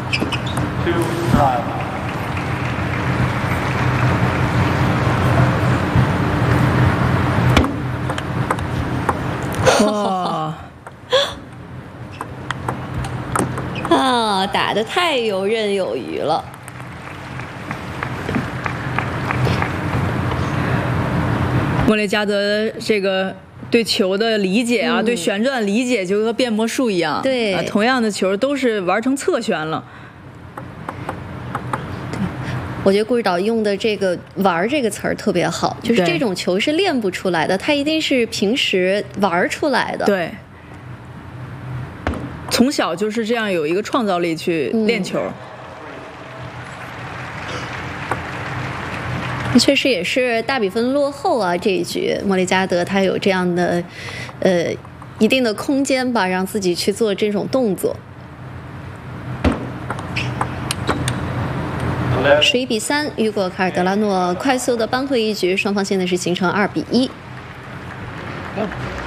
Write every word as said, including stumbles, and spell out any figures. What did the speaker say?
two drive。 哇！ 啊，打得太游刃有余了。 莫雷加德这个对球的理解啊，嗯、对旋转理解就和变魔术一样。 对、 啊，同样的球都是玩成侧旋了。 我觉得顾指导用的这个“玩”这个词儿特别好，就是这种球是练不出来的，它一定是平时玩出来的。 对，从小就是这样有一个创造力去练球。 嗯、确实也是大比分落后啊，这一局莫雷加德他有这样的呃一定的空间吧，让自己去做这种动作。十一比三，雨果卡尔德拉诺快速的扳回一局，双方现在是形成二比一。